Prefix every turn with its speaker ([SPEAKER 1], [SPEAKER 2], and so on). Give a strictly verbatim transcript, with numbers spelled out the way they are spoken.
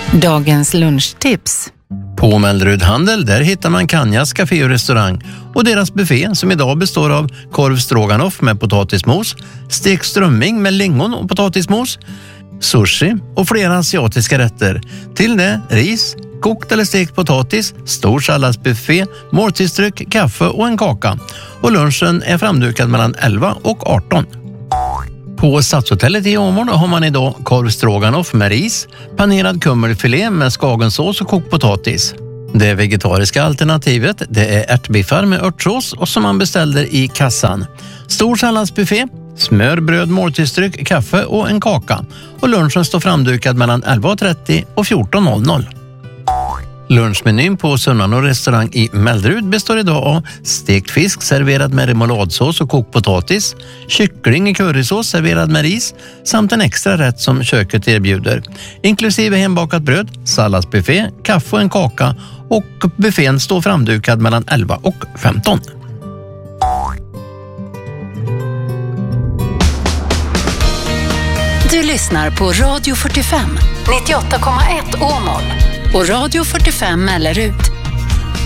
[SPEAKER 1] Dagens lunchtips.
[SPEAKER 2] På Mellerud Handel där hittar man Kanjas café och restaurang och deras buffé som idag består av korv stroganoff med potatismos, stekt strömming med lingon och potatismos, sushi och flera asiatiska rätter. Till det ris, kokt eller stekt potatis, stor salladsbuffé, måltidsdryck, kaffe och en kaka. Och lunchen är framdukad mellan elva och arton. På Stadshotellet i Åmål har man idag korv stroganoff med ris, panerad kummelfilé med skagensås och kokt potatis. Det vegetariska alternativet det är ärtbiffar med örtsås och som man beställer i kassan. Stor salladsbuffé, smör, bröd, måltidsdryck, kaffe och en kaka. Och lunchen står framdukad mellan elva och trettio och fjorton noll noll. Lunchmenyn på Sunnanå restaurang i Mellerud består idag av stekt fisk serverad med remouladsås och kokt potatis, kyckling i currysås serverad med ris samt en extra rätt som köket erbjuder, inklusive hembakat bröd, salladsbuffé, kaffe och en kaka, och buffén står framdukad mellan elva och femton.
[SPEAKER 1] Du lyssnar på Radio fyrtiofem, nittioåtta komma ett Åmål och Radio fyrtiofem Mellerud.